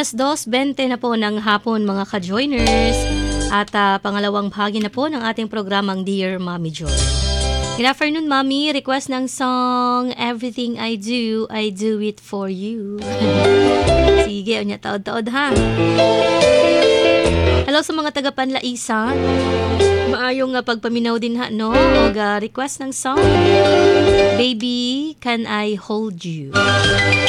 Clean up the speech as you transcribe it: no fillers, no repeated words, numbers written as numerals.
2:20 na po ng hapon mga ka-joiners at pangalawang bahagi na po ng ating programang Dear Mommy Joy. Good afternoon, Mommy. Request ng song Everything I Do It For You. Sige, unya taod-taod ha. Hello sa mga taga-Panlaisan. Maayong pagpaminaw din ha, no? O request ng song Baby, Can I Hold You?